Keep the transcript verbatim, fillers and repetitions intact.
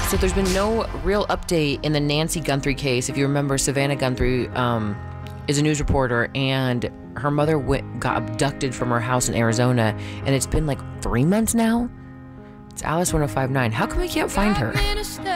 So there's been no real update in the Nancy Guthrie case. If you remember, Savannah Guthrie um, is a news reporter, and her mother went, got abducted from her house in Arizona, and it's been like three months now. It's Alice one oh five nine. How come we can't find her?